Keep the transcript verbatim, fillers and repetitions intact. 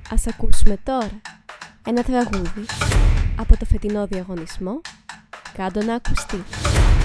Ας ακούσουμε τώρα ένα τραγούδι από το φετινό διαγωνισμό «Κάντο να ακουστεί».